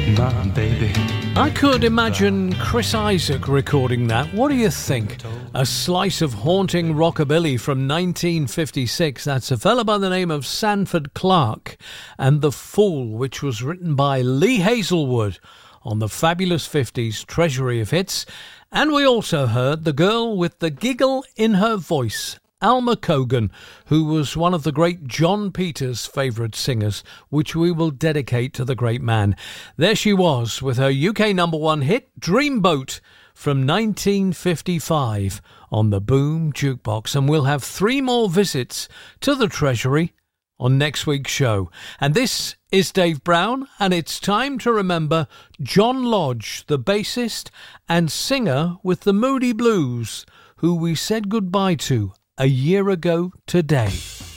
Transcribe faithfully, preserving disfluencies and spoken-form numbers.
My baby. I could imagine Chris Isaak recording that. What do you think? A slice of haunting rockabilly from nineteen fifty-six. That's a fella by the name of Sanford Clark. And The Fool, which was written by Lee Hazelwood on the Fabulous fifties Treasury of Hits. And we also heard the girl with the giggle in her voice, Alma Cogan, who was one of the great John Peters' favourite singers, which we will dedicate to the great man. There she was with her U K number one hit, Dreamboat, from nineteen fifty-five on the Boom Jukebox. And we'll have three more visits to the Treasury on next week's show. And this is Dave Brown, and it's time to remember John Lodge, the bassist and singer with the Moody Blues, who we said goodbye to a year ago today.